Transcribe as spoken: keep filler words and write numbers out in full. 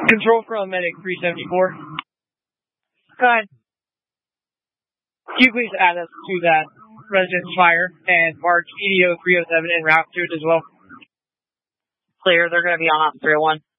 Control from Medic three seventy-four. Go ahead. Can you please add us to that residence fire and mark E D O three oh seven en route to it as well? Clear. They're going to be on off three oh one.